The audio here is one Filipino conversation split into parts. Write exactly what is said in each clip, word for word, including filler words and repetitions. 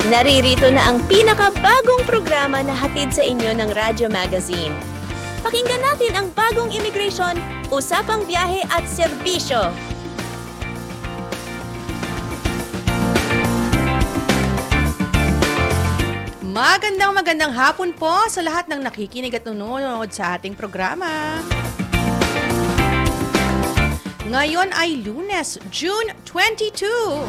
Naririto na ang pinakabagong programa na hatid sa inyo ng Radyo Magazine. Pakinggan natin ang bagong immigration, usapang biyahe at serbisyo. Magandang magandang hapon po sa lahat ng nakikinig at nanonood sa ating programa. Ngayon ay Lunes, June twenty-two.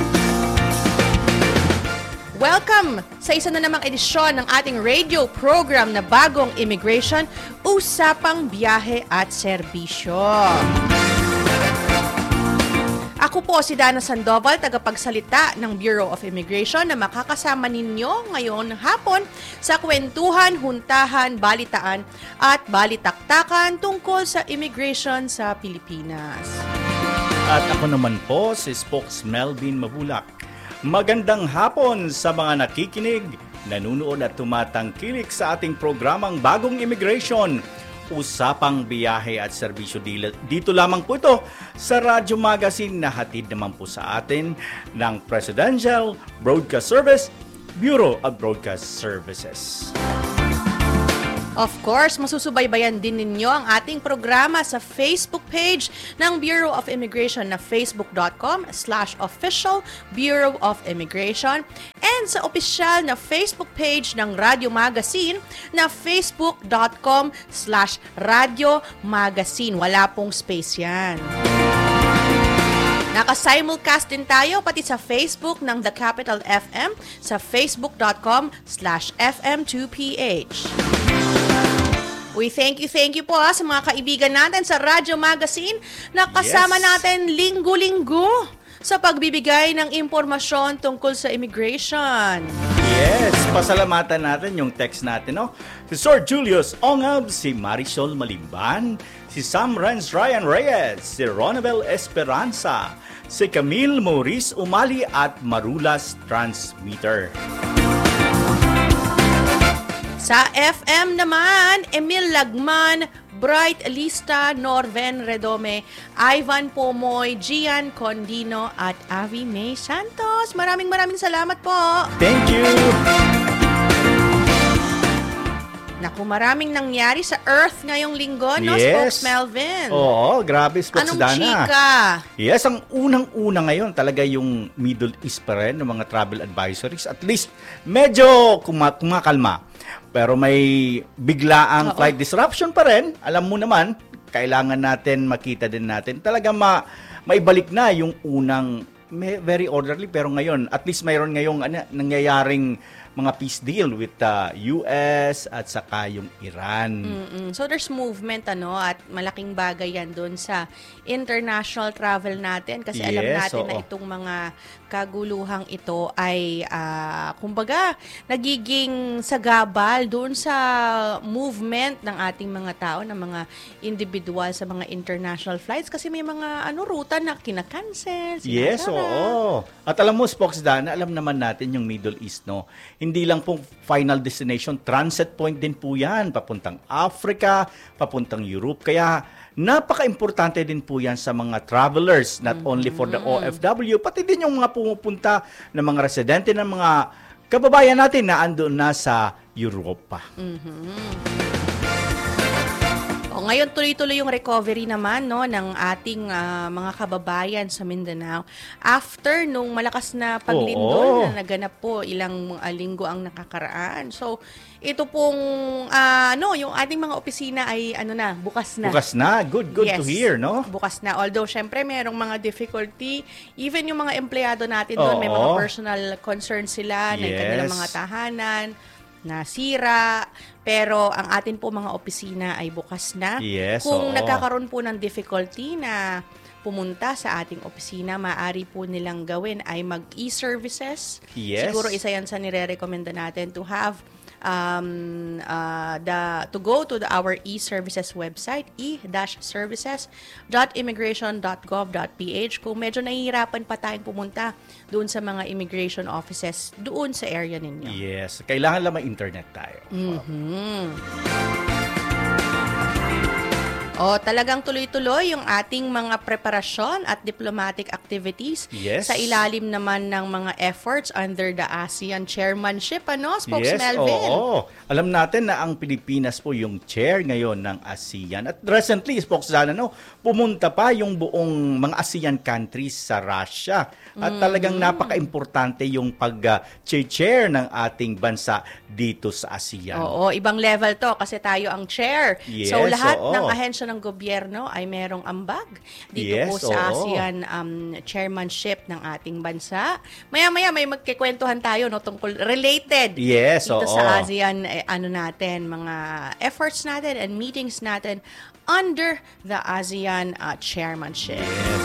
Welcome sa isa na namang edisyon ng ating radio program na bagong immigration, usapang biyahe at serbisyo. Ako po si Dana Sandoval, tagapagsalita ng Bureau of Immigration na makakasama ninyo ngayon hapon sa kwentuhan, huntahan, balitaan at balitaktakan tungkol sa immigration sa Pilipinas. At ako naman po si Spokes Melvin Mabulak. Magandang hapon sa mga nakikinig, nanunood at tumatangkilik sa ating programang Bagong Immigration, usapang biyahe at serbisyo. Dito lamang po ito sa Radyo Magazine na hatid naman po sa atin ng Presidential Broadcast Service, Bureau of Broadcast Services. Of course, masusubaybayan din ninyo ang ating programa sa Facebook page ng Bureau of Immigration na facebook.com slash official Bureau of Immigration and sa opisyal na Facebook page ng Radio Magazine na facebook.com slash Radio Magazine. Wala pong space yan. Naka-simulcast din tayo pati sa Facebook ng The Capital F M sa facebook.com slash FM2PH. We thank you, thank you po ha, sa mga kaibigan natin sa Radyo Magazine na kasama yes. natin linggo-linggo sa pagbibigay ng impormasyon tungkol sa immigration. Yes, pasalamatan natin yung text natin, no? Si Sir Julius Ongab, si Marisol Malimban, si Sam Renz Ryan Reyes, si Ronabel Esperanza, si Camille Maurice Umali at Marulas Transmitter. Sa F M naman, Emil Lagman, Bright Lista, Norven Redome, Ivan Pomoy, Gian Condino at Avi May Santos. Maraming maraming salamat po. Thank you. Naku, maraming nangyari sa Earth ngayong linggo, no, yes. Spokes Melvin? Oo, grabe, Spokes Anong Dana. chika? Yes, ang unang-una ngayon talaga yung Middle East pa rin, ng mga travel advisories. At least, medyo kuma- kumakalma. Pero may biglaang Oo. flight disruption pa rin. Alam mo naman, kailangan natin makita din natin. Talaga ma maibalik na yung unang very orderly. Pero ngayon, at least mayroon ngayong ano, nangyayaring mga peace deal with the U S at saka yung Iran. Mm-mm. So there's movement ano at malaking bagay yan doon sa international travel natin kasi yes, alam natin oo. na itong mga kaguluhang ito ay uh, kumbaga nagiging sagabal doon sa movement ng ating mga tao, ng mga individual sa mga international flights kasi may mga ano ruta na kinakancel. Yes, oo. At alam mo, Spokes Dana, alam naman natin yung Middle East, no? Hindi lang pong final destination, transit point din po yan. Papuntang Africa, papuntang Europe. Kaya napaka-importante din po yan sa mga travelers, not mm-hmm. only for the O F W, pati din yung mga pumupunta ng mga residente ng mga kababayan natin na andun na sa Europa. Mm-hmm. O, ngayon tuloy-tuloy yung recovery naman no ng ating uh, mga kababayan sa Mindanao after nung malakas na paglindol na naganap po ilang uh, linggo ang nakakaraan. So ito pong uh, ano yung ating mga opisina ay ano na bukas na. Bukas na. Good good yes, to hear, no? Bukas na. Although syempre mayroong mga difficulty, even yung mga empleyado natin doon may mga personal concerns sila yes. na kanilang mga tahanan nasira, pero ang atin po mga opisina ay bukas na. Yes, Kung oo. nagkakaroon po ng difficulty na pumunta sa ating opisina, maaari po nilang gawin ay mag-e-services. Yes. Siguro isa yan sa nire-recommenda natin to have um, uh, the to go to the, our e-services website, e dash services dot immigration dot gov dot p h. Kung medyo nahihirapan pa tayong pumunta doon sa mga immigration offices doon sa area ninyo. Yes, kailangan lang may internet tayo. Mm-hmm. Oh, talagang tuloy-tuloy yung ating mga preparasyon at diplomatic activities Yes. sa ilalim naman ng mga efforts under the ASEAN chairmanship, ano, Spokes Yes, Melvin? oo. Alam natin na ang Pilipinas po yung chair ngayon ng ASEAN. At recently, Spokes Dana, no, pumunta pa yung buong mga ASEAN countries sa Russia. At talagang napaka-importante yung pag-chair ng ating bansa dito sa ASEAN. Oo, ibang level to kasi tayo ang chair. Yes, so lahat oo. ng ahensya ng gobyerno ay merong ambag dito Yes, po sa oo. ASEAN um, chairmanship ng ating bansa. Maya-maya may magkikwentuhan tayo no tungkol related Yes, dito oo. sa ASEAN eh, ano natin, mga efforts natin and meetings natin under the ASEAN uh, chairmanship.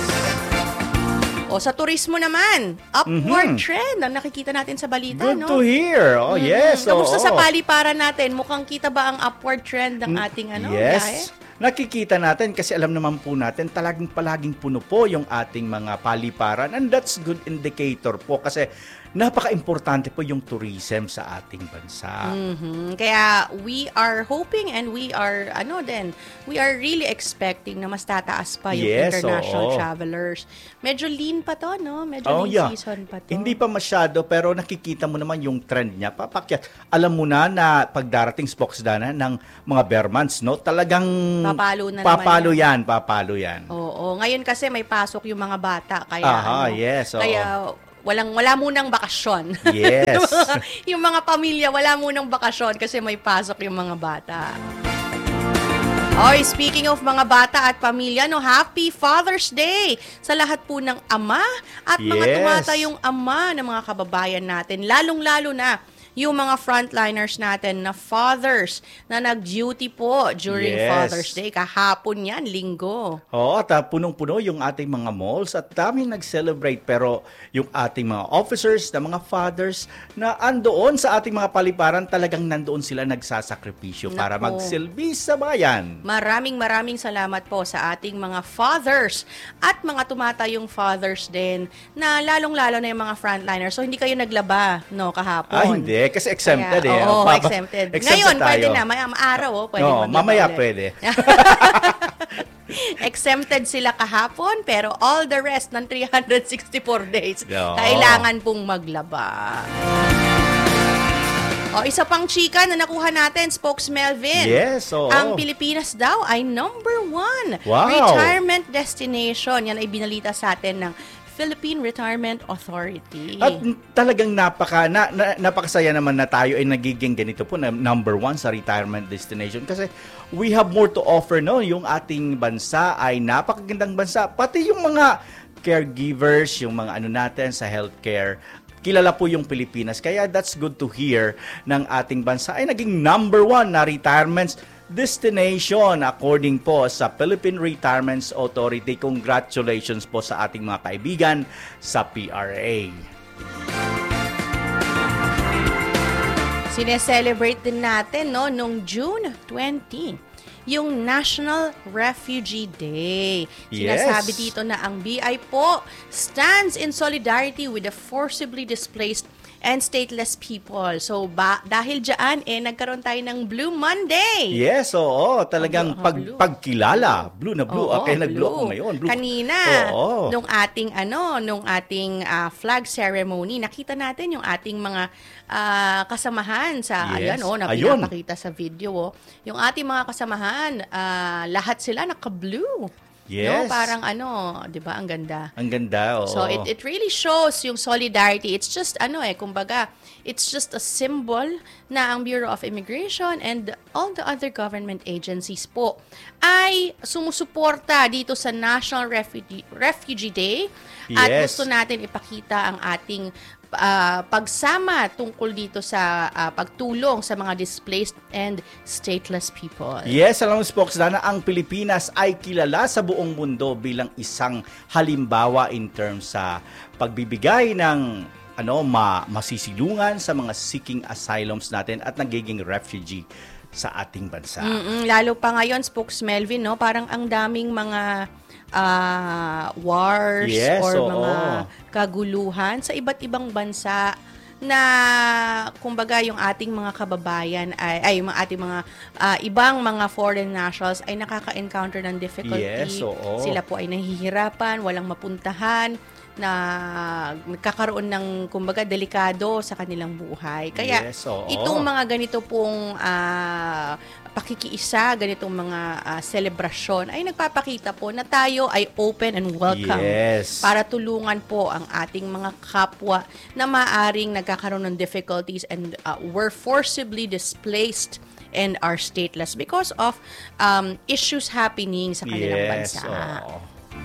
O sa turismo naman, upward Mhm. trend ang nakikita natin sa balita, Good no? to hear. Oh, Mm, yes. Kamusta oo. sa paliparan natin? Mukhang kita ba ang upward trend ng ating ano, Yes. biyahe? Nakikita natin kasi alam naman po natin talagang palaging puno po yung ating mga paliparan and that's good indicator po kasi napaka-importante po yung tourism sa ating bansa. Mhm. Kaya we are hoping and we are ano din, we are really expecting na mas tataas pa yung Yes, international oo. travelers. Medyo lean pa to, no? Medyo Oh, lean yeah. season pa to. Hindi pa masyado pero nakikita mo naman yung trend niya. Papakyat. Alam mo na na pagdarating Spokes Dana ng mga bear months, no? Talagang Papalo na naman papalo yan. yan, papalo yan. Oo, ngayon kasi may pasok yung mga bata kaya Aha, ano, yes, oo. kaya walang wala munang bakasyon. Yes. Yung mga pamilya wala munang bakasyon kasi may pasok yung mga bata. Oy, speaking of mga bata at pamilya, no, happy Father's Day sa lahat po ng ama at mga Yes. tumatayong ama ng mga kababayan natin, lalong-lalo na yung mga frontliners natin na fathers na nag-duty po during Yes. Father's Day. Kahapon yan, linggo. Oo, at uh, punong-puno yung ating mga malls at daming nag-celebrate pero yung ating mga officers, na mga fathers na andoon sa ating mga paliparan talagang nandoon sila nagsasakripisyo para Nako. magsilbi sa bayan. Maraming maraming salamat po sa ating mga fathers at mga tumatayong fathers din na lalong-lalo na yung mga frontliners. So hindi kayo naglaba no kahapon. Ah, hindi. Kasi exempted Kaya, eh. Oo, Papa- exempted. exempted Ngayon, tayo. pwede na. May araw, oh, pwede No, maglaba mamaya ulit. pwede. Exempted sila kahapon, pero all the rest ng three hundred sixty-four days, Oo. kailangan pong maglaba. O, isa pang chika na nakuha natin, Spokes Melvin. Yes, oo. Ang Pilipinas daw ay number one Wow. retirement destination. Yan ay binalita sa atin ng Philippine Retirement Authority. At talagang napaka na, na, napakasaya naman na tayo ay nagiging ganito po na number one sa retirement destination kasi we have more to offer, no? Yung ating bansa ay napakagandang bansa. Pati yung mga caregivers, yung mga ano natin sa healthcare, kilala po yung Pilipinas. Kaya that's good to hear ng ating bansa ay naging number one na retirements destination according po sa Philippine Retirement Authority. Congratulations po sa ating mga kaibigan sa P R A. Sineselebrate din natin no nung June twentieth yung National Refugee Day. Yes. Sinasabi dito na ang B I po stands in solidarity with the forcibly displaced and stateless people. So, ba, dahil dyan, eh, nagkaroon tayo ng Blue Monday. Yes, oo. Talagang Ah, pag, blue. pagkilala. Blue na blue. Oo, Okay, nag-blue blue. ako ngayon. Blue. Kanina, Oo. nung ating ano, nung ating ah, flag ceremony, nakita natin yung ating mga ah, kasamahan sa Yes. ayan oh, na Ayun. pinapakita sa video oh. Yung ating mga kasamahan, ah, lahat sila naka-blue. No, Yes. parang ano, 'di ba? Ang ganda. Ang ganda, oo. So it it really shows yung solidarity. It's just ano eh, kumbaga, it's just a symbol na ang Bureau of Immigration and all the other government agencies po ay sumusuporta dito sa National Refugee Refugee Day at Yes. gusto natin ipakita ang ating ah, pagsama tungkol dito sa ah, pagtulong sa mga displaced and stateless people. Yes, alam mo, Spokes Dana, ang Pilipinas ay kilala sa buong mundo bilang isang halimbawa in terms sa pagbibigay ng ano ma masisilungan sa mga seeking asylums natin at nagiging refugee sa ating bansa. Mm-mm, lalo pa ngayon, Spokes Melvin, no? Parang ang daming mga ah, wars Yes, or oo. mga kaguluhan sa iba't ibang bansa na kumbaga yung ating mga kababayan ay, ay yung ating mga uh, ibang mga foreign nationals ay nakaka-encounter ng difficulty. Yes, oo. Sila po ay nahihirapan, walang mapuntahan, na nagkakaroon ng kumbaga delikado sa kanilang buhay. Kaya yes, oo. itong mga ganito pong uh, pakikiisa, ganitong mga uh, selebrasyon ay nagpapakita po na tayo ay open and welcome yes. para tulungan po ang ating mga kapwa na maaring nagkakaroon ng difficulties and uh, were forcibly displaced and are stateless because of um, issues happening sa kanilang yes, bansa. Oo.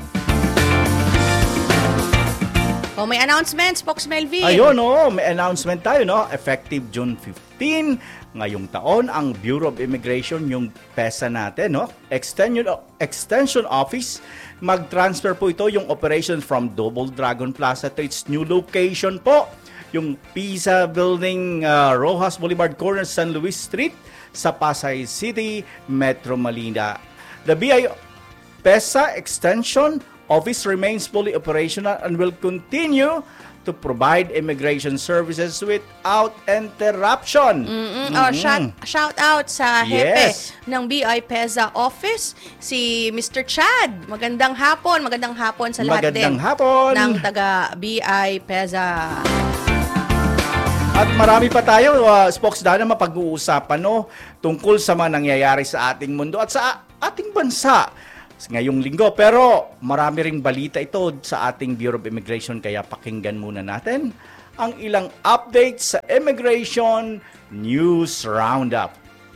Oh, may announcements, Pox Melvin. Ayun, no, may announcement tayo, no? Effective June fifteenth, ngayong taon, ang Bureau of Immigration, yung PESA natin, no? Extension, Extension Office, mag-transfer po ito yung operation from Double Dragon Plaza to its new location po, yung PISA Building, uh, Rojas Boulevard Corner, San Luis Street, sa Pasay City, Metro Manila. The B I PESA Extension Office remains fully operational and will continue to provide immigration services without interruption. Mm-mm. Mm-hmm. Oh, shout, shout out sa hepe yes. ng B I PESA Office, si Mister Chad. Magandang hapon, magandang hapon sa lahat magandang din hapon. ng taga B I PESA. At marami pa tayo, uh, Spokesdana, mapag-uusapan, no, tungkol sa mga nangyayari sa ating mundo at sa ating bansa ngayong linggo. Pero marami ring balita ito sa ating Bureau of Immigration, kaya pakinggan muna natin ang ilang updates sa Immigration News Roundup.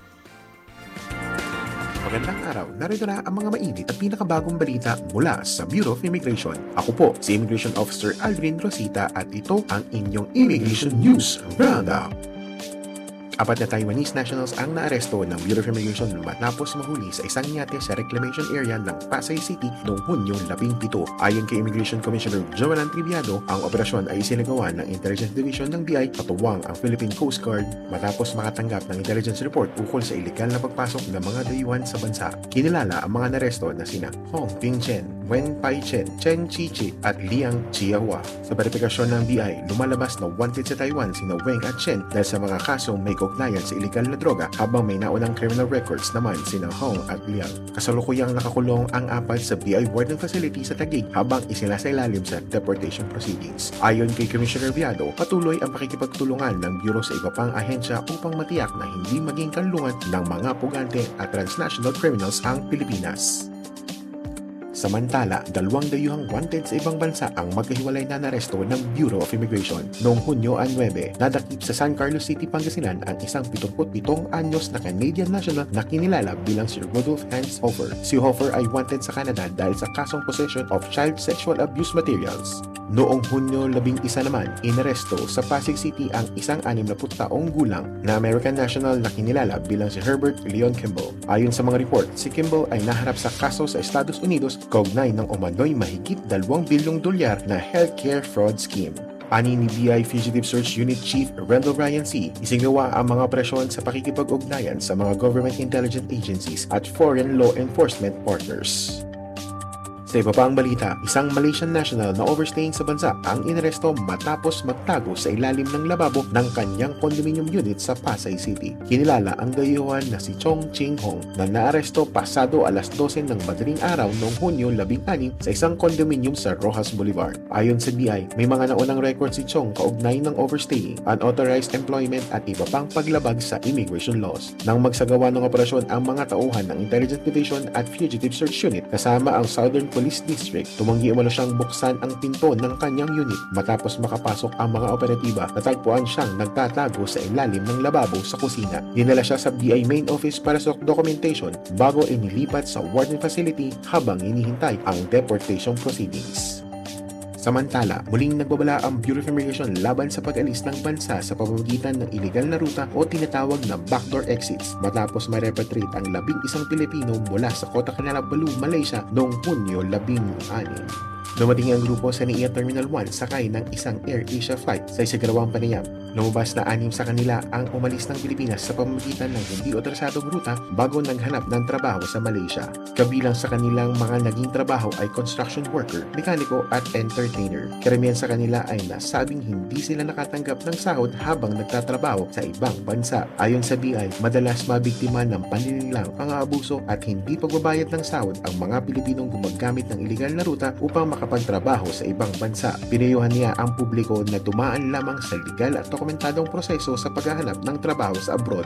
Magandang araw, narito na ang mga mainit at pinakabagong balita mula sa Bureau of Immigration. Ako po, si Immigration Officer Aldrin Rosita at ito ang inyong Immigration News Roundup. Apat na Taiwanese nationals ang naaresto ng Bureau of Immigration matapos mahuli sa isang yate sa reclamation area ng Pasay City noong Hunyo labing pito. Ayon kay Immigration Commissioner Joanan Triviado, ang operasyon ay isinagawa ng Intelligence Division ng B I katuwang ang Philippine Coast Guard matapos makatanggap ng intelligence report ukol sa iligal na pagpasok ng mga dayuhan sa bansa. Kinilala ang mga naresto na sina Hong Ping Chen, Wen Pai Chen, Chen Chi Chi at Liang Chiahua. Sa verifikasyon ng B I, lumalabas na wanted sa Taiwan sina Weng at Chen dahil sa mga kasong may kaugnayan sa iligal na droga, habang may naunang criminal records naman sina Hong at Liang. Kasalukuyang nakakulong ang apat sa B I Warden Facility sa Taguig habang isinasailalim sa deportation proceedings. Ayon kay Commissioner Viado, patuloy ang pakikipagtulungan ng Bureau sa iba pang ahensya upang matiyak na hindi maging kanlungan ng mga pugante at transnational criminals ang Pilipinas. Samantala, dalawang dayuhang wanted sa ibang bansa ang magkahiwalay na naresto ng Bureau of Immigration. Noong Hunyo nine, nadakip sa San Carlos City, Pangasinan ang isang pitungputpitong anyos na Canadian national na kinilala bilang si Rudolph Hans Hofer. Si Hofer ay wanted sa Canada dahil sa kasong possession of child sexual abuse materials. Noong Hunyo labing isa naman, inaresto sa Pasig City ang isang anim na put taong gulang na American national na kinilala bilang si Herbert Leon Kimball. Ayon sa mga report, si Kimball ay naharap sa kaso sa Estados Unidos kaugnay ng umano'y mahigit dalawang bilyong dolyar na healthcare fraud scheme. Ani ni B I Fugitive Search Unit Chief Randall Ryan C., isingawa ang mga operasyon sa pakikipag-ugnayan sa mga government intelligence agencies at foreign law enforcement partners. Sa iba pang balita, isang Malaysian national na overstaying sa bansa ang inaresto matapos magtago sa ilalim ng lababo ng kanyang condominium unit sa Pasay City. Kinilala ang dayuhan na si Chong Ching Hong na naaresto pasado alas dose ng madaling araw noong Hunyo labing anim sa isang condominium sa Rojas Boulevard. Ayon sa B I, may mga naunang record si Chong kaugnay ng overstaying, unauthorized employment at iba pang paglabag sa immigration laws. Nang magsagawa ng operasyon ang mga tauhan ng Intelligence Division at Fugitive Search Unit kasama ang Southern Police District, tumanggi umano siyang buksan ang pinto ng kanyang unit. Matapos makapasok ang mga operatiba, natagpuan siyang nagtatago sa ilalim ng lababo sa kusina. Dinala siya sa B I main office para sa documentation bago inilipat sa warden facility habang inihintay ang deportation proceedings. Samantala, muling nagbabala ang Bureau of Immigration laban sa pag-alis ng bansa sa pamamagitan ng iligal na ruta o tinatawag na backdoor exits matapos ma-repatriate ang labing isang Pilipino mula sa Kota Kinabalu, Malaysia noong Hunyo labing anim. Dumating ang grupo sa N A I A Terminal one sakay ng isang Air Asia flight sa isigalawang panayam. Lumabas na anim sa kanila ang umalis ng Pilipinas sa pamamagitan ng hindi otorisadong ruta bago naghanap ng trabaho sa Malaysia. Kabilang sa kanilang mga naging trabaho ay construction worker, mekaniko at entertainer. Karamihan sa kanila ay nasabing hindi sila nakatanggap ng sahod habang nagtatrabaho sa ibang bansa. Ayon sa B I, madalas mabiktima ng panlililang, pang-aabuso at hindi pagbabayad ng sahod ang mga Pilipinong gumagamit ng iligal na ruta upang makapagtrabaho sa ibang bansa. Pinayuhan niya ang publiko na dumaan lamang sa legal at dokumentadong proseso sa paghahanap ng trabaho sa abroad.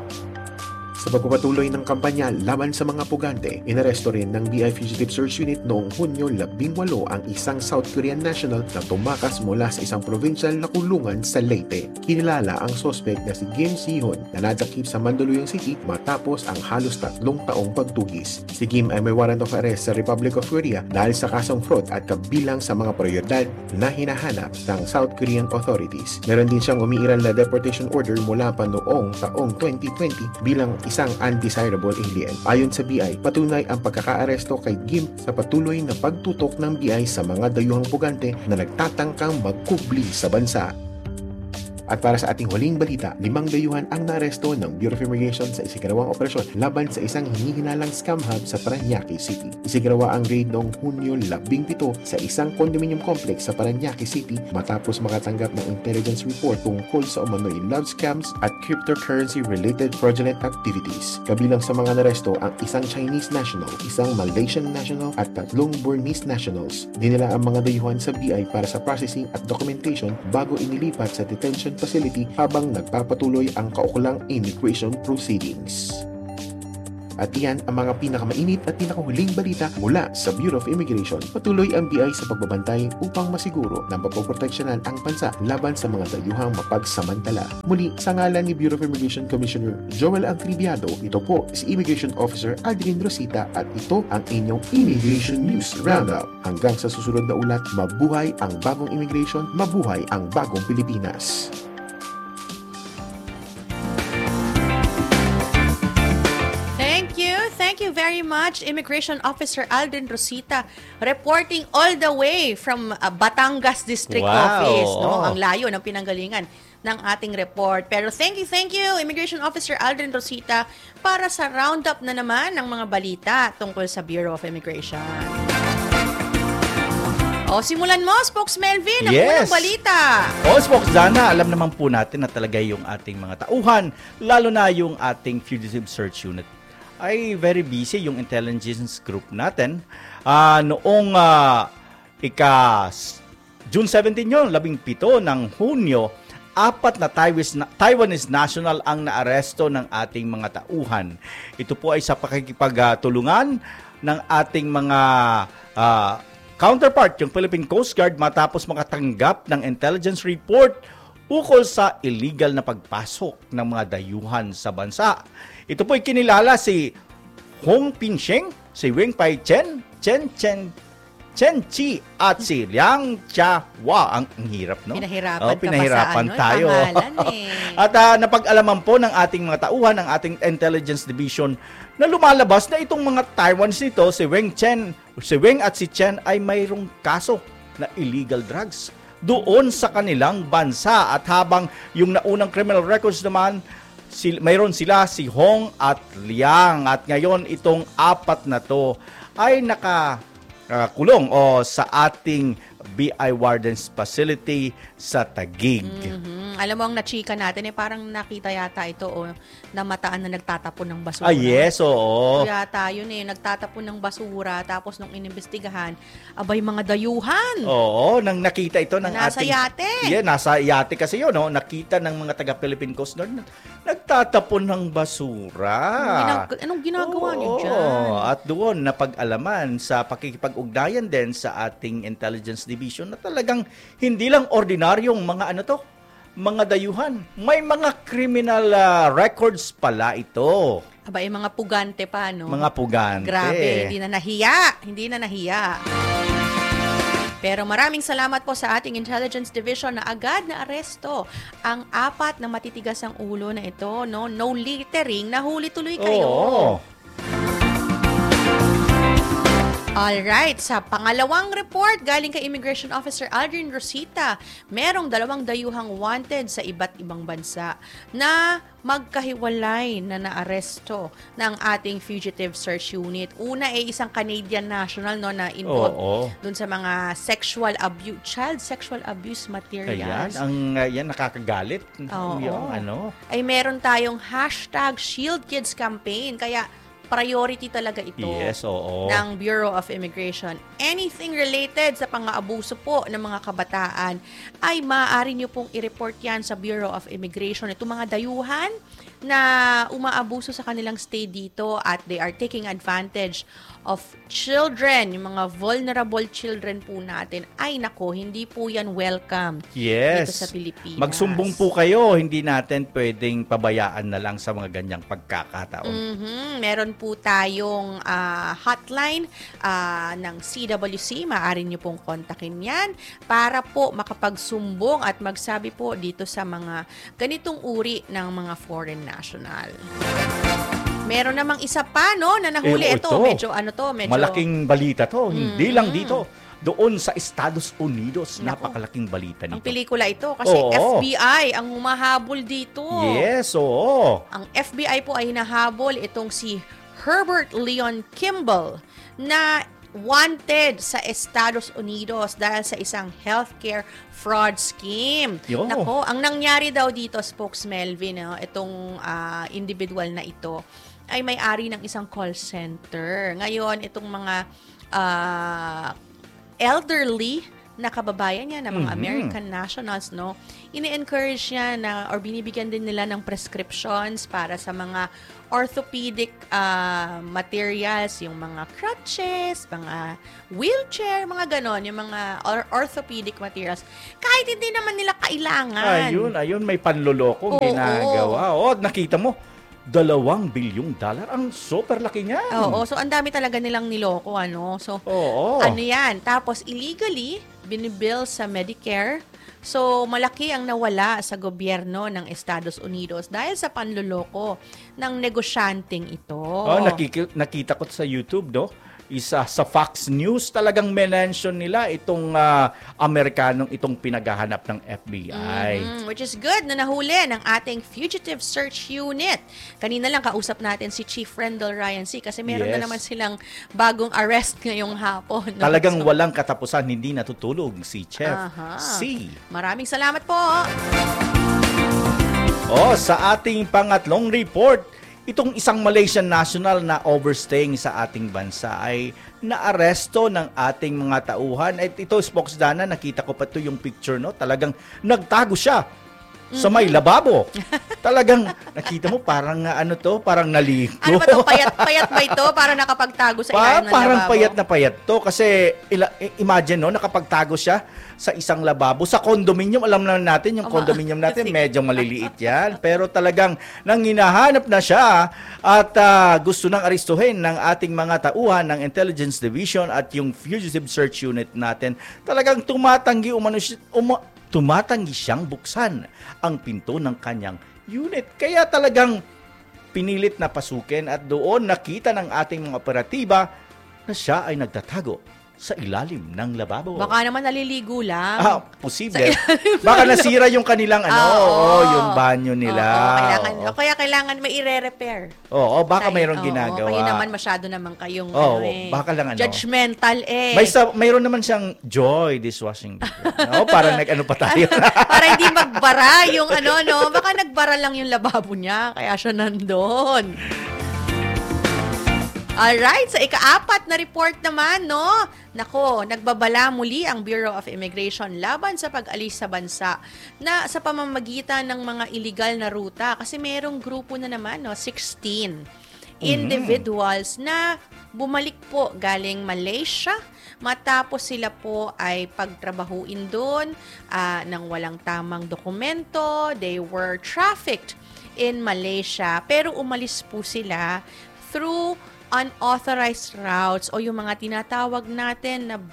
Sa pagpapatuloy ng kampanya laban sa mga pugante, inaresto rin ng B I Fugitive Search Unit noong Hunyo labing walo ang isang South Korean national na tumakas mula sa isang provincial na kulungan sa Leyte. Kinilala ang suspect na si Kim Si-hoon na nadakip sa Mandaluyong City matapos ang halos tatlong taong pagtugis. Si Kim ay may warrant of arrest sa Republic of Korea dahil sa kasong fraud at kabilang sa mga prioridad na hinahanap ng South Korean authorities. Meron din siyang umiiral na deportation order mula pa noong taong twenty twenty bilang isang undesirable alien. Ayon sa B I, patunay ang pagkakaaresto kay Kim sa patuloy na pagtutok ng B I sa mga dayuhang pugante na nagtatangkang magkubli sa bansa. At para sa ating huling balita, limang dayuhan ang naaresto ng Bureau of Immigration sa isigalawang operasyon laban sa isang hinihinalang scam hub sa Parañaque City. Isigalawa ang raid noong Hunyo labing pito sa isang condominium complex sa Parañaque City matapos makatanggap ng intelligence report tungkol sa umano'y love scams at cryptocurrency-related fraudulent activities. Kabilang sa mga naresto ang isang Chinese national, isang Malaysian national at tatlong Burmese nationals. Dinala ang mga dayuhan sa B I para sa processing at documentation bago inilipat sa detention facility habang nagpapatuloy ang kaukulang immigration proceedings. At iyan ang mga pinakamainit at pinakahuling balita mula sa Bureau of Immigration. Patuloy ang B I sa pagbabantay upang masiguro na mapoproteksyonan ang bansa laban sa mga dayuhang mapagsamantala. Muli, sa ngalan ni Bureau of Immigration Commissioner Joel Agribiado, ito po si Immigration Officer Aldrin Rosita at ito ang inyong Immigration News Roundup. Hanggang sa susunod na ulat, mabuhay ang bagong immigration, mabuhay ang bagong Pilipinas. Thank you very much, Immigration Officer Aldrin Rosita, reporting all the way from uh, Batangas District Wow. Office. No? Ang layo ng pinanggalingan ng ating report. Pero thank you, thank you, Immigration Officer Aldrin Rosita, para sa roundup na naman ng mga balita tungkol sa Bureau of Immigration. O, simulan mo, Spokes Melvin, ang Yes. unang balita. O, Spokes Dana, alam naman po natin na talaga yung ating mga tauhan, lalo na yung ating Fugitive Search Unit, ay very busy yung intelligence group natin. Uh, noong uh, ika June seventeenth yun, labing pito ng Hunyo, apat na Taiwanese, Taiwanese national ang naaresto ng ating mga tauhan. Ito po ay sa pakikipagtulungan ng ating mga uh, counterpart, yung Philippine Coast Guard, matapos makatanggap ng intelligence report ukol sa illegal na pagpasok ng mga dayuhan sa bansa. Ito po ay kinilala si Hong Pinsheng, si Weng Pai Chen, Chen Chen Chen Chi at si Liang Chia-Hua. Ang, ang hirap, no? Pinahirapan, oh, pinahirapan ka pa sa ano, tayo. pangalan eh. At uh, napag-alaman po ng ating mga tauhan, ng ating Intelligence Division, na lumalabas na itong mga Taiwanese nito, si Weng Chen, si Weng at si Chen ay mayroong kaso na illegal drugs doon sa kanilang bansa. At habang yung naunang criminal records naman, sil- mayroon sila si Hong at Liang. At ngayon itong apat na to ay nakakulong uh, o sa ating B I Warden's Facility sa Taguig. Mm-hmm. Alam mo, ang nachika natin, eh, parang nakita yata ito o namataan na nagtatapon ng basura. Ah, yes, oo. So, yata yun eh, nagtatapon ng basura, tapos nung inimbestigahan, abay mga dayuhan. Oo, nang nakita ito ng nasa ating... yate. Yeah, nasa yate kasi yun, no? Nakita ng mga taga-Philippine Coast Guard na nagtatapon ng basura. Anong, ginag- anong ginagawa Oo, niyo dyan? At doon, napag-alaman sa pakikipag-ugnayan din sa ating Intelligence Division na talagang hindi lang ordinaryong mga ano to, mga dayuhan. May mga criminal uh, records pala ito. Aba, yung mga pugante pa, no? Mga pugante. Grabe, hindi na nahiya. Hindi na nahiya. Pero maraming salamat po sa ating Intelligence Division na agad na aresto ang apat na matitigas ang ulo na ito, no? No littering, nahuli tuloy kayo. Oo. Alright, sa pangalawang report galing kay Immigration Officer Aldrin Rosita, merong dalawang dayuhang wanted sa iba't ibang bansa na magkahiwalay na naaresto ng ating Fugitive Search Unit. Una ay isang Canadian national no, na involved Oo. dun sa mga sexual abuse, child sexual abuse Ayan, materials. ang uh, yan nakakagalit. Oo. Yung ano. Ay meron tayong hashtag Shield Kids campaign, kaya priority talaga ito Yes, oo. ng Bureau of Immigration. Anything related sa pang-aabuso po ng mga kabataan ay maaari nyo pong i-report yan sa Bureau of Immigration. Itong mga dayuhan na umaabuso sa kanilang stay dito at they are taking advantage of children, yung mga vulnerable children po natin, ay nako, hindi po yan welcome Yes. dito sa Pilipinas. Magsumbong po kayo, hindi natin pwedeng pabayaan na lang sa mga ganyang pagkakataon. Mhm. Meron po tayong ah, hotline ah, ng C W C. Maaari nyo pong kontakin yan para po makapagsumbong at magsabi po dito sa mga ganitong uri ng mga foreign national. Meron namang isa pa, no, na nahuli. Eh, ito, ito, medyo, ano to, medyo... Malaking balita to. Hindi Mhm. lang dito. Doon sa Estados Unidos, Naku. napakalaking balita Ang nito. pelikula ito kasi Oo. F B I ang humahabol dito. Yes, oo. Ang F B I po ay hinahabol itong si Herbert Leon Kimball na wanted sa Estados Unidos dahil sa isang healthcare fraud scheme. Yo. Nako, ang nangyari daw dito, Spokes Melvin, no, itong ah, individual na ito, ay may-ari ng isang call center. Ngayon, itong mga ah, elderly na kababayan niya, na mga Mhm. American nationals, no, ini-encourage niya na, or binibigyan din nila ng prescriptions para sa mga orthopedic ah, materials, yung mga crutches, mga wheelchair, mga ganon, yung mga or- orthopedic materials. Kahit hindi naman nila kailangan. Ayun, ayun, may panlolokong Oo. ginagawa. Oh, nakita mo, dalawang bilyong dollar. Ang super laki niyan. Oo, so ang dami talaga nilang niloko, ano. So, Oo. ano yan? Tapos, illegally, binibill sa Medicare. So, malaki ang nawala sa gobyerno ng Estados Unidos dahil sa panloloko ng negosyanteng ito. Oh, nakiki- nakita ko sa YouTube, no? Isa sa Fox News, talagang mention nila itong ah, Amerikanong itong pinaghahanap ng F B I. Mhm, which is good na nahuli ng ating Fugitive Search Unit. Kanina lang kausap natin si Chief Rendell Ryan C. kasi meron na Yes. naman silang bagong arrest ngayong hapon. no? Talagang So, walang katapusan, hindi natutulog si Chef Aha. C. maraming salamat po. Oh, sa ating pangatlong report, itong isang Malaysian national na overstaying sa ating bansa ay naaresto ng ating mga tauhan. At ito, Spokesdana, nakita ko pa ito yung picture, no? Talagang nagtago siya sa may lababo. Talagang nakita mo parang uh, ano to, parang naligo. Ano ba to? Payat-payat ba ito para nakapagtago sa Pa- ilalim ng parang lababo? payat na payat to kasi ila- i- imagine no, nakapagtago siya sa isang lababo. Sa condominium, alam naman natin yung Ama, condominium natin, sige. medyo maliliit yan. Pero talagang nang hinahanap na siya at ah, gusto nang aristuhin ng ating mga tauhan ng Intelligence Division at yung Fugitive Search Unit natin, talagang tumatanggi umano siya- uma- tumatanggi siyang buksan ang pinto ng kanyang unit. Kaya talagang pinilit na pasukin at doon nakita ng ating mga operatiba na siya ay nagtatago sa ilalim ng lababo. Baka naman naliligo lang. Ah, posible. Baka nasira yung kanilang ano, Ah, oo. oo, yung banyo nila. Oo, kailangan, Oo. o kaya kailangan may i-repair. Oo, baka Kayo- mayroong oo, ginagawa. Kayo naman masyado naman kayong Oo, ano eh, baka lang ano. judgmental eh. May sa, mayroon naman siyang Joy dishwashing liquid. Oo, parang nag-ano pa tayo. Para hindi magbara yung ano, no? Baka nagbara lang yung lababo niya, kaya siya nandun. Alright, sa ika-apat na report naman, no? Nako, nagbabala muli ang Bureau of Immigration laban sa pag-alis sa bansa na sa pamamagitan ng mga illegal na ruta. Kasi merong grupo na naman, no? sixteen individuals na bumalik po galing Malaysia matapos sila po ay pagtrabahuin doon ah, ng walang tamang dokumento. They were trafficked in Malaysia pero umalis po sila through unauthorized routes o yung mga tinatawag natin na back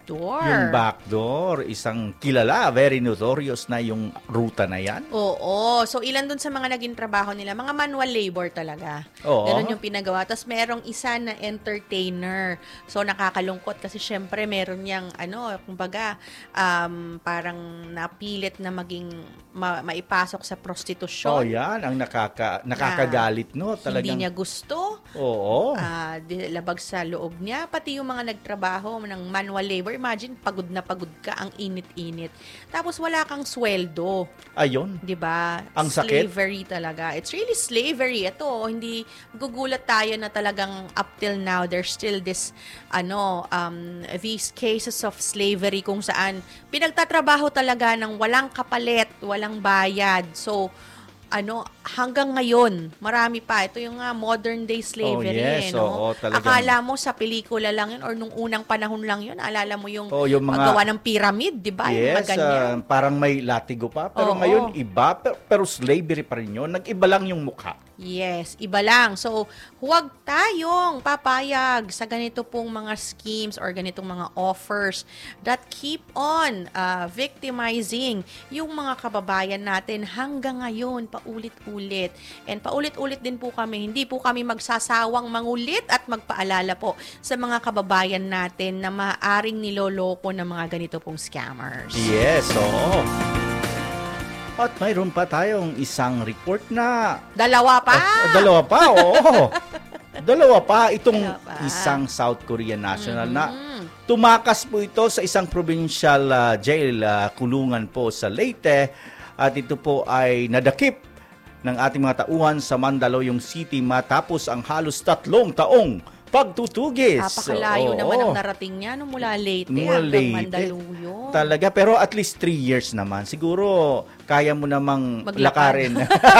backdoor. Yung backdoor, isang kilala, very notorious na yung ruta na yan. Oo. So, ilan dun sa mga naging trabaho nila? Mga manual labor talaga. Oo. Ganun yung pinagawa. Tapos, merong isa na entertainer. So, nakakalungkot kasi syempre, meron niyang, ano, kumbaga, um, parang napilit na maging, ma- maipasok sa prostitusyon. Oh, yan. Ang nakaka, nakakagalit, no? Talagang, Hindi niya gusto. Oo. Ah, di- labag sa loob niya. Pati yung mga nagtrabaho ng manual labor. Imagine, pagod na pagod ka, ang init-init. Tapos wala kang sweldo. Ayun. 'Di ba? Ang sakit. Slavery talaga. It's really slavery. Ito, hindi gugulat tayo na talagang up till now there's still this ano, um these cases of slavery kung saan pinagtatrabaho talaga ng walang kapalit, walang bayad. So ano, hanggang ngayon, marami pa. Ito yung uh, modern day slavery. Oh, yes. eh, no? Oo, talagang- Akala mo sa pelikula lang yun or nung unang panahon lang yun. Alala mo yung, Oh, yung mga- paggawa ng pyramid, di ba? Yung mga Yes, ganyan. ah, parang may latigo pa. Pero Oo. ngayon, iba. Pero, pero slavery pa rin yun. Nag-iba lang yung mukha. Yes, iba lang. So, huwag tayong papayag sa ganito pong mga schemes or ganitong mga offers that keep on uh, victimizing yung mga kababayan natin hanggang ngayon, paulit-ulit. And paulit-ulit din po kami, hindi po kami magsasawang mangulit at magpaalala po sa mga kababayan natin na maaaring niloloko ng mga ganito pong scammers. Yes, oo. At mayroon pa tayong isang report na Dalawa pa! Ah, dalawa pa, oo. Dalawa pa itong Dalawa pa. isang South Korean national na Mhm. tumakas po ito sa isang provincial ah, jail, ah, kulungan po sa Leyte, at ito po ay nadakip ng ating mga tauhan sa Mandaluyong City matapos ang halos tatlong taong pagtutugis. Napakalayo Oo. naman ang narating niya no, mula Leyte Mula hanggang Leyte. Mandaluyong. Talaga, pero at least three years naman. Siguro, kaya mo namang Maglakad. lakarin.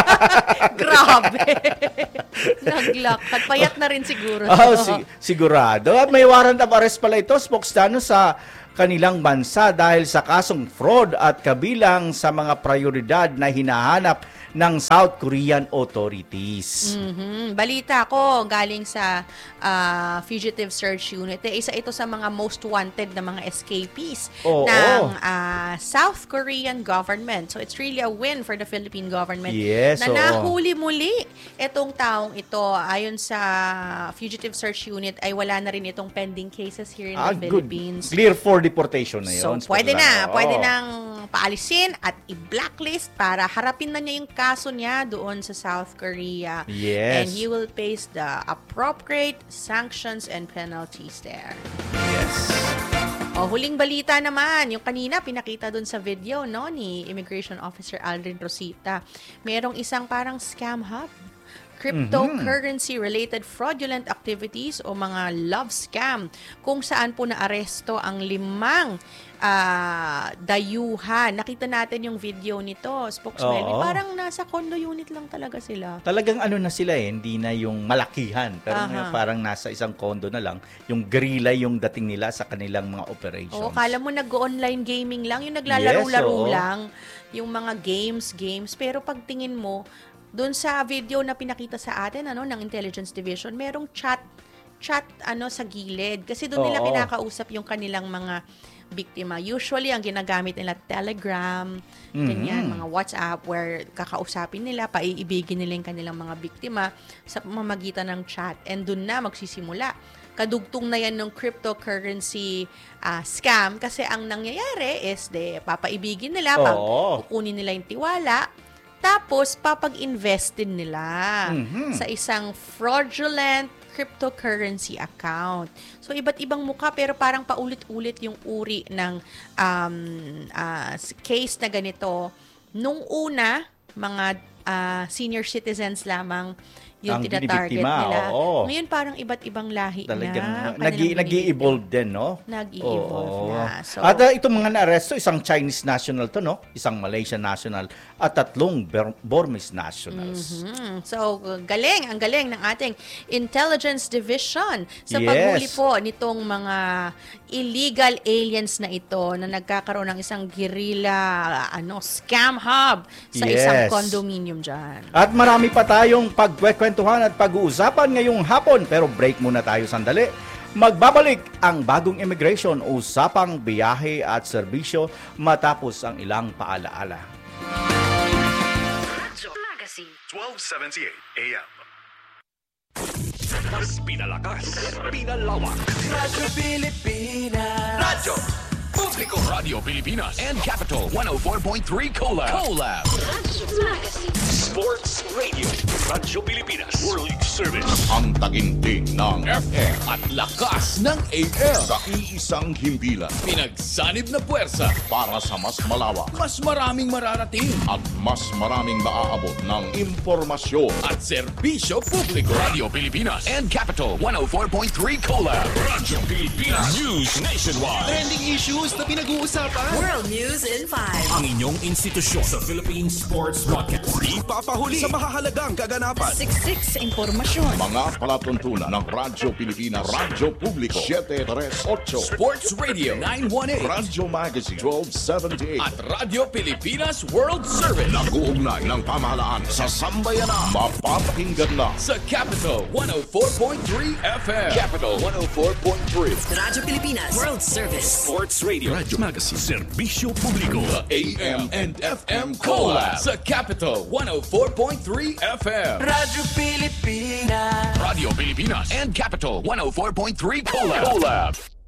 Grabe. Naglakad. Payat na rin siguro. Oh, si- sigurado. At may warrant of arrest pala ito, spokesdano sa kanilang bansa dahil sa kasong fraud at kabilang sa mga prioridad na hinahanap ng South Korean authorities. Mhm. Balita ko galing sa ah, Fugitive Search Unit. Eh, isa ito sa mga most wanted na mga escapees Oo. ng ah, South Korean government. So it's really a win for the Philippine government Yes, na oo. nahuli muli itong taong ito. Ayon sa Fugitive Search Unit ay wala na rin itong pending cases here in Ah, the good. Philippines. Clear for deportation na So, yun. pwede na. Oo. Pwede nang paalisin at i-blacklist para harapin na niya yung kaso niya doon sa South Korea. Yes. And he will face the appropriate sanctions and penalties there. Yes. O, huling balita naman, yung kanina pinakita doon sa video no ni Immigration Officer Aldrin Rosita. Merong isang parang scam hub. Cryptocurrency-related fraudulent activities o mga love scam kung saan po naaresto ang limang ah, dayuhan. Nakita natin yung video nito, spokesman. Oo. Parang nasa condo unit lang talaga sila. Talagang ano na sila eh, hindi na yung malakihan. Pero Aha. ngayon parang nasa isang condo na lang. Yung guerrilla yung dating nila sa kanilang mga operations. Oo, kala mo nag-online gaming lang, yung naglalaro-laro Yes, oo. lang, yung mga games, games. Pero pagtingin mo, doon sa video na pinakita sa atin ano ng Intelligence Division, merong chat chat ano sa gilid kasi doon nila Oo. kinakausap yung kanilang mga biktima. Usually ang ginagamit nila Telegram, ganyan, Mhm. mga WhatsApp where kakausapin nila, paiibigin nila yung kanilang mga biktima sa pamamagitan ng chat, and doon na magsisimula. Kadugtong na yan ng cryptocurrency ah, scam kasi ang nangyayari is de papaibigin nila, pag Oo. kukunin nila yung tiwala, tapos, papag-invest din nila Mhm. sa isang fraudulent cryptocurrency account. So, iba't ibang mukha pero parang paulit-ulit yung uri ng um, ah, case na ganito. Nung una, mga ah, senior citizens lamang yung Ang tina-target binibiktima, nila. oo. Ngayon, parang iba't ibang lahi Talagang na. nag- kanilang nag-i-evolve din, no? Nag-i-evolve Oo. na. So, At uh, itong mga na-arresto, isang Chinese national to, no? Isang Malaysian national at tatlong Ber- Burmese nationals. Mhm. So, galing, ang galing ng ating Intelligence Division sa Yes. paghuli po nitong mga illegal aliens na ito na nagkakaroon ng isang guerrilla ano, scam hub sa isang Yes. condominium dyan. At marami pa tayong pagkwekwentuhan at pag-uusapan ngayong hapon. Pero break muna tayo sandali. Magbabalik ang bagong immigration, usapang biyahe at serbisyo matapos ang ilang paalaala. twelve seventy-eight A M. Mas pinalakas, pinalawak. Radyo Pilipinas. Radyo Publiko. Radio Pilipinas and Capital one oh four point three Collab. Collab. Sports Radio. Radyo Pilipinas. World Service. Ang taginting ng F M at lakas ng A M. sa iisang himpilan Pinagsanib na puwersa. para sa mas malawak Mas maraming mararating. at mas maraming maaabot ng impormasyon. At serbisyo publiko. Radio Pilipinas and Capital one oh four point three Collab. Radyo Pilipinas. News nationwide. Trending issues na pinag-uusapan. World News in five. Ang inyong institusyon sa Philippine Sports Broadcast. Ipapahuli sa mahahalagang kaganapan. Siksik sa impormasyon. Mga palatuntunan ng Radyo Pilipinas, Radyo Publiko seven thirty-eight, Sports Radio nine eighteen. Radyo Magazine twelve seventy-eight. At Radio Pilipinas World Service. Nag-uugnay ng pamahalaan sa sambayanan. Mapapakinggan na Sa Capital one oh four point three F M. Capital one oh four point three. Radyo Pilipinas World Service. Sports Radio. Radyo Magazine. Serbisyo Publiko. The A M and F M Collab. Sa Capital one oh four point three F M. Radyo Pilipinas. Radio Pilipinas and Capital one oh four point three Collab. Collab.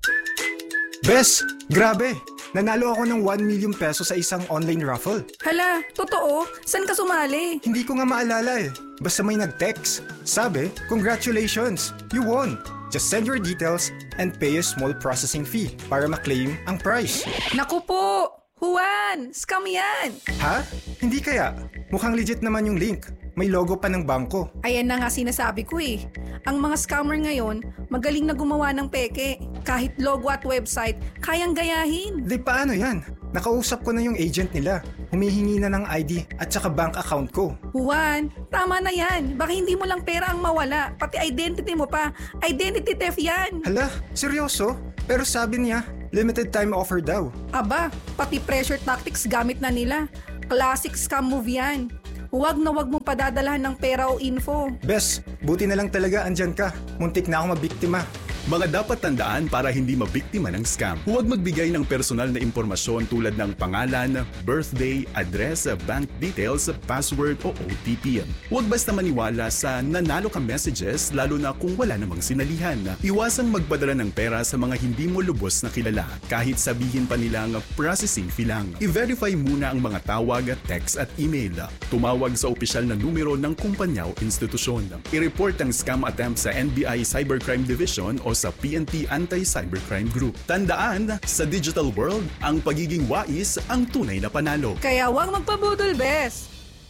Bes, grabe! Nanalo ako ng one million peso sa isang online raffle. Hala, totoo? San ka sumali? Hindi ko nga maalala eh. Basta may nag-text. Sabi, congratulations! You won! Just send your details and pay a small processing fee para ma-claim ang prize. Naku po! Juan! Scam yan! Ha? Hindi kaya? Mukhang legit naman yung link. May logo pa ng bangko. Ayan na nga sinasabi ko eh. Ang mga scammer ngayon, magaling na gumawa ng peke. Kahit logo at website, kayang gayahin. Di paano yan? Nakausap ko na yung agent nila. Humihingi na ng I D at saka bank account ko. Juan, tama na yan. Baka hindi mo lang pera ang mawala. Pati identity mo pa. Identity theft yan. Hala, seryoso? Pero sabi niya, limited time offer daw. Aba, pati pressure tactics gamit na nila. Classic scam move yan. Huwag na huwag mong padadalahan ng pera o info. Bes, buti na lang talaga andyan ka. Muntik na ako mabiktima. Mga dapat tandaan para hindi mabiktima ng scam. Huwag magbigay ng personal na impormasyon tulad ng pangalan, birthday, address, bank details, password o O T P. Huwag basta maniwala sa nanalo ka messages lalo na kung wala namang sinalihan. Iwasang magpadala ng pera sa mga hindi mo lubos na kilala kahit sabihin pa nilang processing fee lang. I-verify muna ang mga tawag, text at email. Tumawag sa opisyal na numero ng kumpanya o institusyon. I-report ang scam attempt sa N B I Cybercrime Division o sa P N P Anti-Cybercrime Group. Tandaan, sa digital world, ang pagiging wais ang tunay na panalo. Kaya huwag magpabudol, Bes.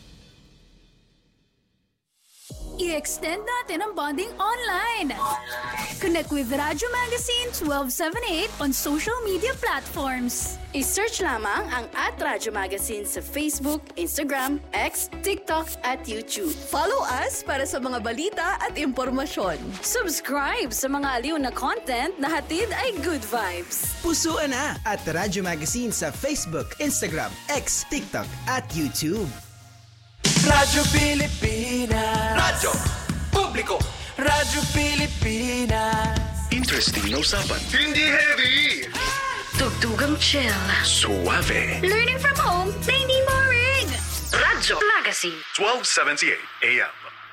I-extend natin ang bonding online. Connect with Radyo Magazine twelve seventy-eight on social media platforms. I-search lamang ang at Radyo Magazine sa Facebook, Instagram, X, TikTok at YouTube. Follow us para sa mga balita at impormasyon. Subscribe sa mga aliw na content na hatid ay good vibes. Pusuan na at Radyo Magazine sa Facebook, Instagram, X, TikTok at YouTube. Radyo Pilipinas. Radyo Publiko. Radyo Pilipinas. Interesting na usapan. Hindi heavy. Tugtugang chill. Suave. Learning from home na hindi boring. Radyo Magazine. twelve seventy-eight A M.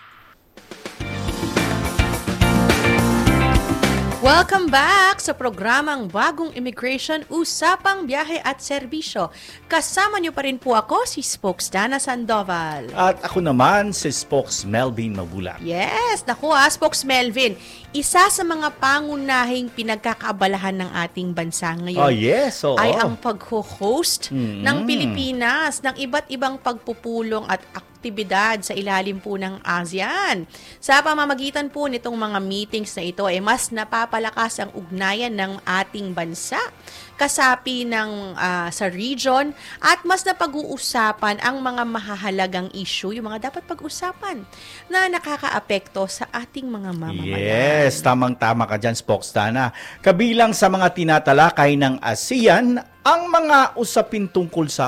Welcome back sa programang Bagong Immigration, Usapang Biyahe at Serbisyo. Kasama niyo pa rin po ako, si Spokes Dana Sandoval. At ako naman, si Spokes Melvin Mabulang. Yes, naku ha, Spokes Melvin. Isa sa mga pangunahing pinagkakaabalahan ng ating bansa ngayon Oh, yes, oo. ay ang pag-host Mm. ng Pilipinas ng iba't ibang pagpupulong at aktibidad sa ilalim po ng ASEAN. Sa pamamagitan po nitong mga meetings na ito, eh, mas napapalakas ang ugnayan ng ating bansa, kasapi ng uh, sa region, at mas napag-uusapan ang mga mahahalagang issue, yung mga dapat pag-usapan na nakakaapekto sa ating mga mamamayan. Yes, tamang-tama ka dyan, Spokes Dana. Kabilang sa mga tinatalakay ng ASEAN, ang mga usapin tungkol sa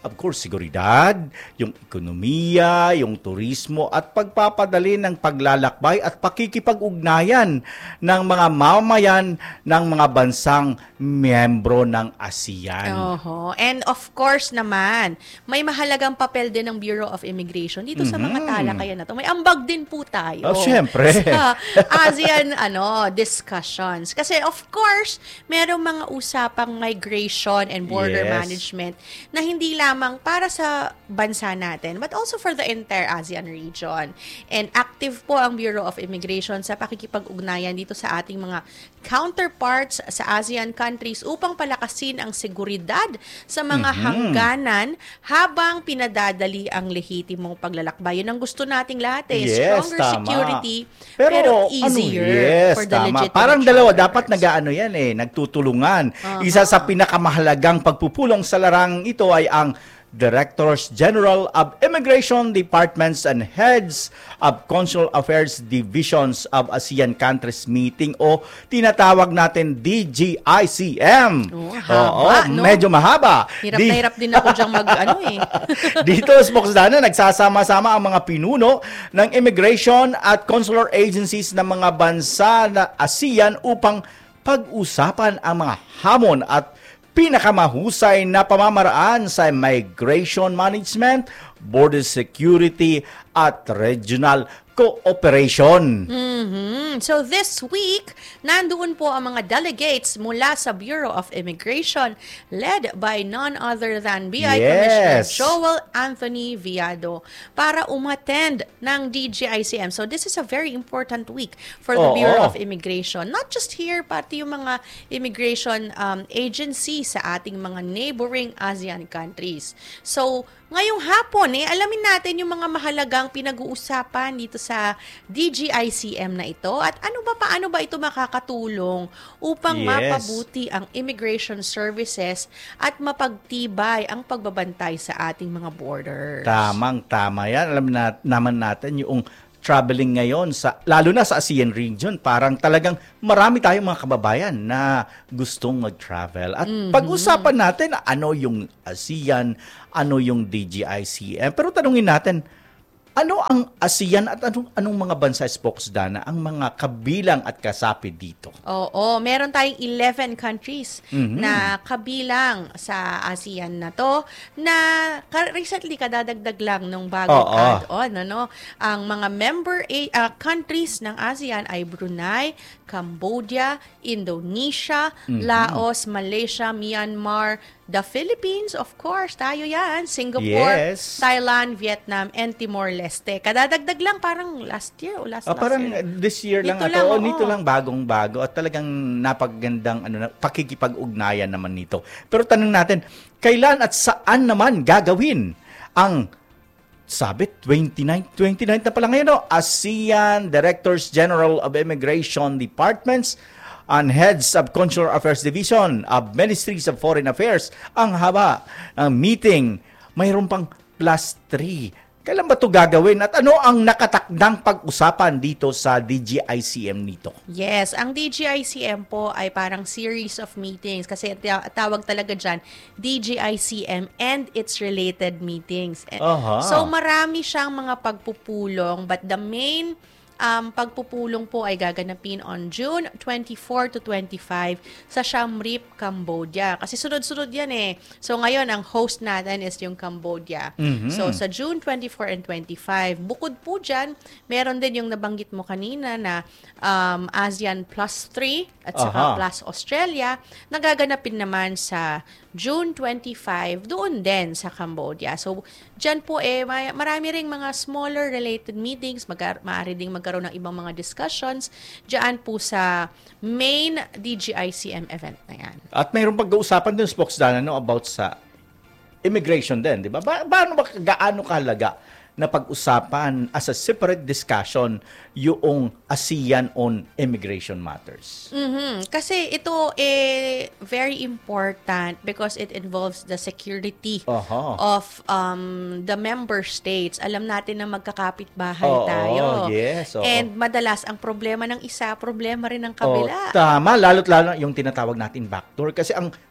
of course, seguridad, yung ekonomiya, yung turismo, at pagpapadali ng paglalakbay at pakikipag-ugnayan ng mga mamamayan ng mga bansang miyembro ng ASEAN. Oho. And of course naman, may mahalagang papel din ng Bureau of Immigration dito sa mga talakayan na to. May ambag din po tayo. Oh, syempre. Sa ASEAN ano, discussions. Kasi of course, merong mga usapang migration and border Yes. management na hindi lamang para sa bansa natin, but also for the entire ASEAN region. And active po ang Bureau of Immigration sa pakikipag-ugnayan dito sa ating mga counterparts sa ASEAN countries upang palakasin ang seguridad sa mga Mhm. hangganan habang pinadadali ang lehitimong paglalakbay. Yun ang gusto nating lahat eh. Yes, Stronger tama. security, Pero, pero, ano, easier yes, for the tama. legitimate Parang dalawa, travelers. dapat nag-ano yan eh, nagtutulungan. Uh-huh. Isa sa pinakamahalagang pagpupulong sa larang ito ay ang Directors General of Immigration Departments and Heads of Consular Affairs Divisions of ASEAN Countries Meeting o tinatawag natin D G I C M. Oh, haba, no? Medyo mahaba. Hirap Di- na hirap din ako diyang mag, ano eh. Dito sa Spokesdana, nagsasama-sama ang mga pinuno ng immigration at consular agencies ng mga bansa na ASEAN upang pag-usapan ang mga hamon at pinakamahusay na pamamaraan sa migration management, border security at regional cooperation. Mhm. So this week, nandoon po ang mga delegates mula sa Bureau of Immigration led by none other than B I Commissioner Yes. Joel Anthony Viado para umattend ng D G I C M. So this is a very important week for the Oo. Bureau of Immigration. Not just here, pati yung mga immigration um, agency sa ating mga neighboring ASEAN countries. So ngayong hapon, eh, alamin natin yung mga mahalagang pinag-uusapan dito sa D G I C M na ito at ano ba paano ba ito makakatulong upang Yes. mapabuti ang immigration services at mapagtibay ang pagbabantay sa ating mga borders. Tamang-tama yan. Alam na, naman natin yung traveling ngayon, sa lalo na sa ASEAN region, parang talagang marami tayong mga kababayan na gustong mag-travel. At Mhm. pag-usapan natin ano yung ASEAN, ano yung D G I C M. Pero tanungin natin, ano ang ASEAN at anong, anong mga bansa, Spokesdana, ang mga kabilang at kasapi dito? Oo, meron tayong eleven countries Mhm. na kabilang sa ASEAN na to na ka- recently kadadagdag lang nung bagong Oo. add-on. Ano? Ang mga member a- ah, countries ng ASEAN ay Brunei, Cambodia, Indonesia, Mhm. Laos, Malaysia, Myanmar, the Philippines, of course, tayo yan, Singapore, Yes. Thailand, Vietnam, and Timor-Leste. Kadadagdag lang parang last year o last Ah, last parang year. this year lang Nito ito. lang, O, oo. nito lang bagong-bago at talagang napagandang ano, na- pakikipag-ugnayan naman nito. Pero tanong natin, kailan at saan naman gagawin ang sabi, twenty-nine, twenty-nine na pala ngayon, no? ASEAN Directors General of Immigration Departments and Heads of Consular Affairs Division of Ministries of Foreign Affairs. Ang haba ng meeting. Mayroon pang plus three. Kailan ba ito gagawin? At ano ang nakatakdang pag-usapan dito sa D G I C M nito? Yes, ang D G I C M po ay parang series of meetings kasi ta- tawag talaga dyan, D G I C M and its related meetings. And- Aha. So marami siyang mga pagpupulong but the main um, pagpupulong po ay gaganapin on June twenty-four to twenty-five sa Siem Reap, Cambodia. Kasi sunod-sunod yan eh. So ngayon, ang host natin is yung Cambodia. Mhm. So sa June twenty-four and twenty-five, bukod po dyan, meron din yung nabanggit mo kanina na um, ASEAN Plus three at Aha. saka Plus Australia, nagaganapin naman sa June twenty-five, doon din sa Cambodia. So, dyan po eh, may, marami ring mga smaller related meetings, mag- maaari ding magkaroon ng ibang mga discussions, dyan po sa main D G I C M event na yan. At mayroong pag-uusapan din, Spokesdana, no, about sa immigration din, di ba? Ba paano ba, gaano kahalaga na pag-usapan as a separate discussion yung ASEAN on immigration matters? Mhm. Kasi ito eh very important because it involves the security Aha. of um the member states. Alam natin na magkakapit-bahay Oo, tayo. yes, oo. And madalas ang problema ng isa, problema rin ng Oh, kabila. tama, lalo't lalo yung tinatawag natin backdoor kasi ang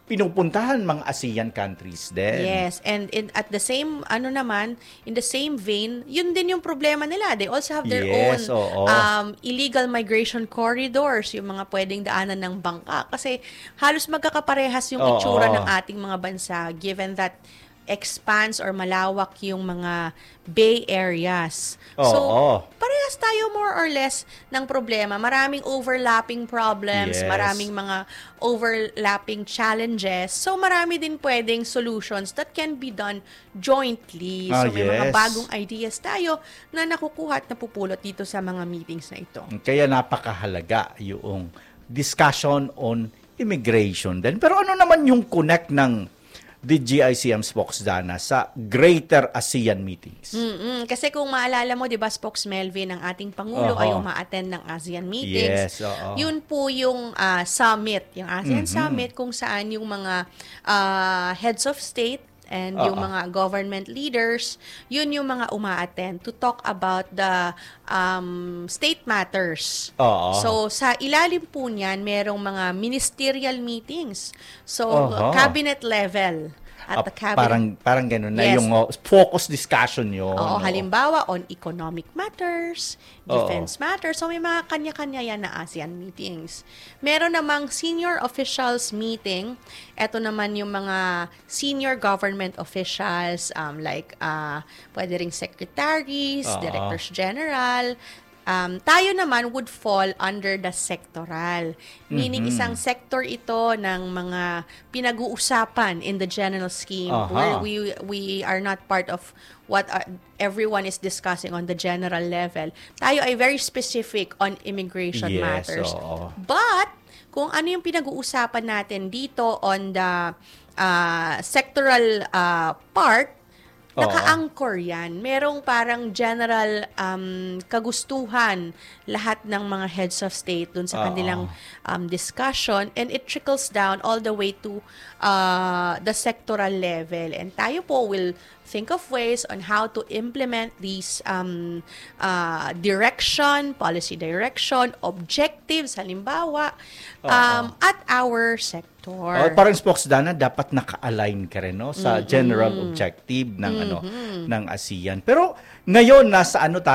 pinupuntahan mga ASEAN countries din. Yes, and in, at the same, ano naman, in the same vein, yun din yung problema nila. They also have their Yes, own oo. um, illegal migration corridors, yung mga pwedeng daanan ng bangka. Kasi halos magkakaparehas yung Oo. itsura ng ating mga bansa, given that expands or malawak yung mga bay areas. Oo. So, parehas tayo more or less ng problema. Maraming overlapping problems, Yes. maraming mga overlapping challenges. So, marami din pwedeng solutions that can be done jointly. Ah, So, may mga yes. bagong ideas tayo na nakukuha at napupulot dito sa mga meetings na ito. Kaya napakahalaga yung discussion on immigration din. Pero ano naman yung connect ng D G I C M spokesdana sa Greater ASEAN meetings? Mm-mm. Kasi kung maalala mo, di ba, Spokes Melvin, ang ating Pangulo Oho. ay uma-attend ng ASEAN meetings. Yes, oo. Yun po yung ah, summit, yung ASEAN Mhm. summit, kung saan yung mga ah, heads of state and yung Oo. mga government leaders, yun yung mga uma-attend to talk about the um, state matters. Oo. So, sa ilalim po niyan, merong mga ministerial meetings. So, Oho. cabinet level. At Ah, the cabinet parang parang gano'n na Yes. yung oh, focus discussion yun. Oo, no? halimbawa on economic matters, Oo. defense matters. So may mga kanya-kanya yan na ASEAN meetings. Meron namang senior officials meeting. Ito naman yung mga senior government officials um, like uh, pwede ring secretaries, Oo. directors general. Um, tayo naman would fall under the sectoral. Meaning Mhm. isang sector ito ng mga pinag-uusapan in the general scheme Aha. where we we are not part of what uh, everyone is discussing on the general level. Tayo ay very specific on immigration Yes, matters. oo. But kung ano yung pinag-uusapan natin dito on the uh, sectoral uh, part, Oo. naka-anchor yan. Merong parang general um, kagustuhan lahat ng mga heads of state dun sa Oo. kanilang um, discussion, and it trickles down all the way to uh, the sectoral level. And tayo po will think of ways on how to implement these um, uh, direction, policy direction, objectives, halimbawa, um, at our sector. Oh, parang spokesdana, dapat naka-align ka rin no, sa Mhm. general objective ng ano Mhm. ng ASEAN. Pero ngayon nasa ano tayo